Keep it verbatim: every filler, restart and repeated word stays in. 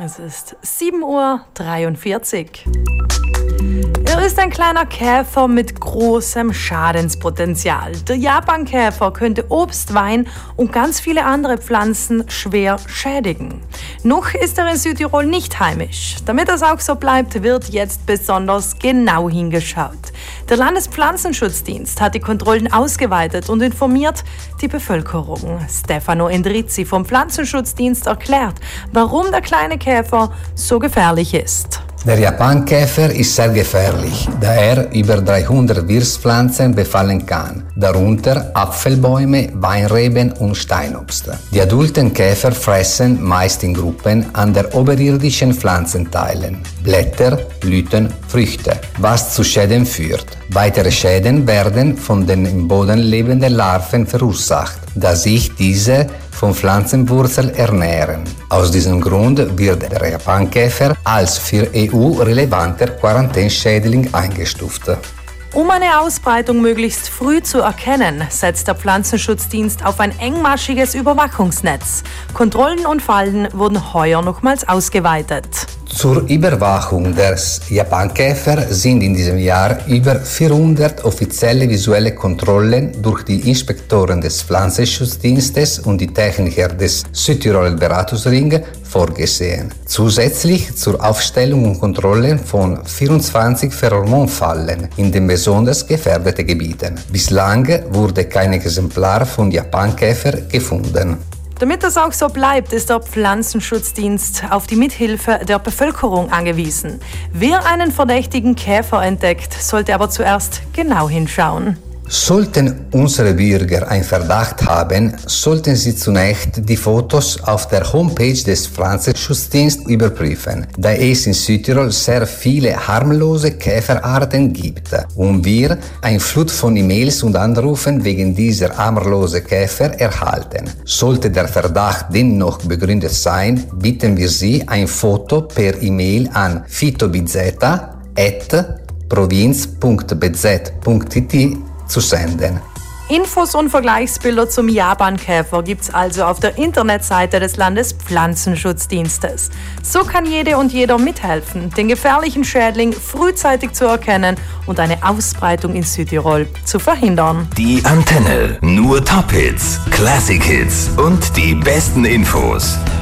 Es ist sieben Uhr dreiundvierzig. Er ist ein kleiner Käfer mit großem Schadenspotenzial. Der Japankäfer könnte Obst, Wein und ganz viele andere Pflanzen schwer schädigen. Noch ist er in Südtirol nicht heimisch. Damit das auch so bleibt, wird jetzt besonders genau hingeschaut. Der Landespflanzenschutzdienst hat die Kontrollen ausgeweitet und informiert die Bevölkerung. Stefano Endrizzi vom Pflanzenschutzdienst erklärt, warum der kleine Käfer so gefährlich ist. Der Japankäfer ist sehr gefährlich, da er über dreihundert Wirtspflanzen befallen kann, darunter Apfelbäume, Weinreben und Steinobst. Die adulten Käfer fressen meist in Gruppen an der oberirdischen Pflanzenteilen, Blätter, Blüten, Früchte, was zu Schäden führt. Weitere Schäden werden von den im Boden lebenden Larven verursacht, da sich diese von Pflanzenwurzeln ernähren. Aus diesem Grund wird der Japankäfer als für E U relevanter Quarantänschädling eingestuft. Um eine Ausbreitung möglichst früh zu erkennen, setzt der Pflanzenschutzdienst auf ein engmaschiges Überwachungsnetz. Kontrollen und Fallen wurden heuer nochmals ausgeweitet. Zur Überwachung des Japankäfers sind in diesem Jahr über vierhundert offizielle visuelle Kontrollen durch die Inspektoren des Pflanzenschutzdienstes und die Techniker des Südtiroler Beratungsring vorgesehen. Zusätzlich zur Aufstellung und Kontrolle von vierundzwanzig Pheromonfallen in den besonders gefährdeten Gebieten. Bislang wurde kein Exemplar von Japankäfer gefunden. Damit das auch so bleibt, ist der Pflanzenschutzdienst auf die Mithilfe der Bevölkerung angewiesen. Wer einen verdächtigen Käfer entdeckt, sollte aber zuerst genau hinschauen. Sollten unsere Bürger einen Verdacht haben, sollten sie zunächst die Fotos auf der Homepage des Pflanzenschutzdienstes überprüfen, da es in Südtirol sehr viele harmlose Käferarten gibt und wir eine Flut von E-Mails und Anrufen wegen dieser harmlosen Käfer erhalten. Sollte der Verdacht dennoch begründet sein, bitten wir Sie, ein Foto per E-Mail an fitobz at provinz punkt b z punkt i t zu senden. Infos und Vergleichsbilder zum Japankäfer gibt's also auf der Internetseite des Landespflanzenschutzdienstes. So kann jede und jeder mithelfen, den gefährlichen Schädling frühzeitig zu erkennen und eine Ausbreitung in Südtirol zu verhindern. Die Antenne. Nur Top-Hits, Classic-Hits und die besten Infos.